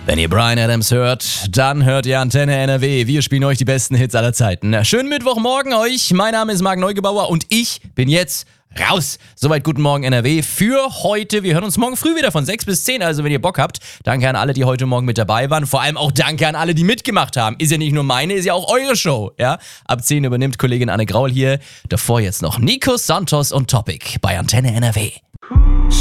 Wenn ihr Bryan Adams hört, dann hört ihr Antenne NRW. Wir spielen euch die besten Hits aller Zeiten. Schönen Mittwochmorgen euch. Mein Name ist Marc Neugebauer und ich bin jetzt raus. Soweit guten Morgen NRW für heute. Wir hören uns morgen früh wieder von 6 bis 10, also wenn ihr Bock habt. Danke an alle, die heute Morgen mit dabei waren. Vor allem auch danke an alle, die mitgemacht haben. Ist ja nicht nur meine, ist ja auch eure Show. Ja? Ab 10 übernimmt Kollegin Anne Graul hier. Davor jetzt noch Nico Santos und Topic bei Antenne NRW.